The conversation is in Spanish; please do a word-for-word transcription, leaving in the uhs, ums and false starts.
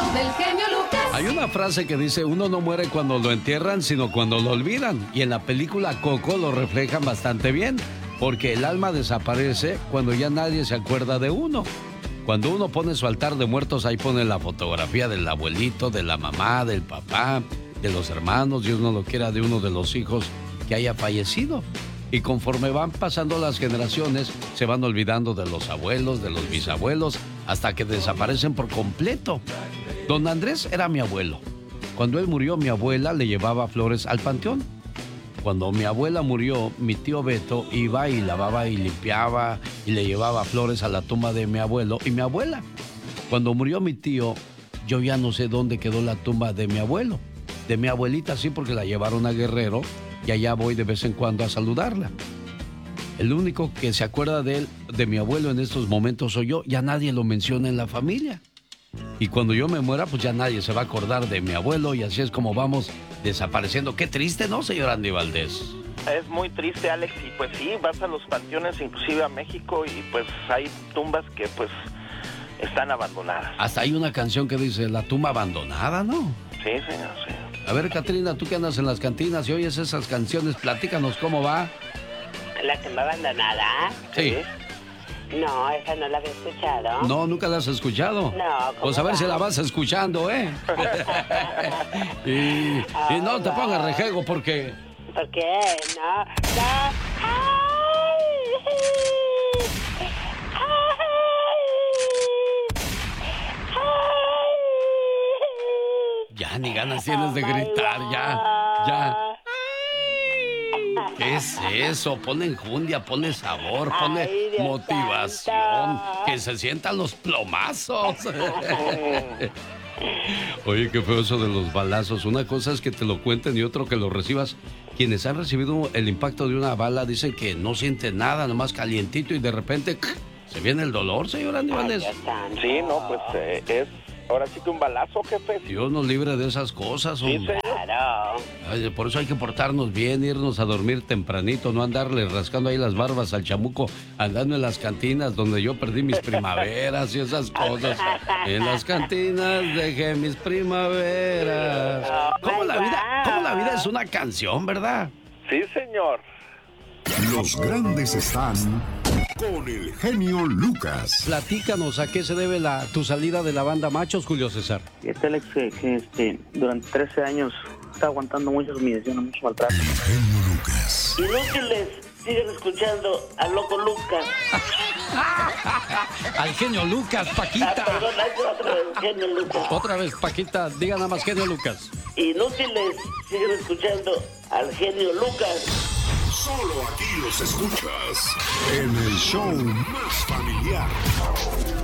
del genio Lucas. Hay una frase que dice, uno no muere cuando lo entierran, sino cuando lo olvidan. Y en la película Coco lo reflejan bastante bien, porque el alma desaparece cuando ya nadie se acuerda de uno. Cuando uno pone su altar de muertos, ahí pone la fotografía del abuelito, de la mamá, del papá, de los hermanos, Dios no lo quiera, de uno de los hijos que haya fallecido. Y conforme van pasando las generaciones, se van olvidando de los abuelos, de los bisabuelos, hasta que desaparecen por completo. Don Andrés era mi abuelo. Cuando él murió, mi abuela le llevaba flores al panteón. Cuando mi abuela murió, mi tío Beto iba y lavaba y limpiaba y le llevaba flores a la tumba de mi abuelo y mi abuela. Cuando murió mi tío, yo ya no sé dónde quedó la tumba de mi abuelo. De mi abuelita sí, porque la llevaron a Guerrero y allá voy de vez en cuando a saludarla. El único que se acuerda de él, de mi abuelo en estos momentos soy yo. Ya nadie lo menciona en la familia. Y cuando yo me muera, pues ya nadie se va a acordar de mi abuelo y así es como vamos desapareciendo. Qué triste, ¿no, señor Andy Valdés? Es muy triste, Alex, y pues sí, vas a los panteones, inclusive a México, y pues hay tumbas que pues están abandonadas. Hasta hay una canción que dice, la tumba abandonada, ¿no? Sí, señor, sí. A ver, Catrina, tú que andas en las cantinas y oyes esas canciones, platícanos cómo va. ¿La tumba abandonada? Sí. No, esa no la había escuchado. No, nunca la has escuchado. No, ¿cómo pues a ver va? si la vas escuchando, ¿eh? y, y no te pongas rejego porque... ¿Por qué? No, no. Ya, ni ganas tienes de gritar, ya, ya. ¿Qué es eso? Ponle enjundia, ponle sabor, ponle Ay, Dios motivación. santo. Que se sientan los plomazos. Oye, qué feo eso de los balazos. Una cosa es que te lo cuenten y otro que lo recibas. Quienes han recibido el impacto de una bala dicen que no sienten nada, nomás calientito y de repente se viene el dolor, señor Andy Valdés. Sí, no, pues eh, es ahora sí que un balazo, jefe. Dios nos libre de esas cosas, hombre. Sí, señor. Claro. Ay, por eso hay que portarnos bien, irnos a dormir tempranito, no andarle rascando ahí las barbas al chamuco, andando en las cantinas donde yo perdí mis primaveras y esas cosas. En las cantinas dejé mis primaveras. ¿Cómo la vida, cómo la vida es una canción, verdad? Sí, señor. Los grandes están con el genio Lucas. Platícanos, ¿a qué se debe la, tu salida de la banda Machos, Julio César? Este Alex, que, que, este, durante trece años está aguantando muchas humillaciones, mucho maltrato. El genio Lucas. Inútiles, siguen escuchando al loco Lucas. Al genio Lucas, Paquita. Ah, perdón, ahí va otra vez, genio Lucas. Otra vez, Paquita, diga nada más genio Lucas. Inútiles, siguen escuchando al genio Lucas. Solo aquí los escuchas en el show más familiar.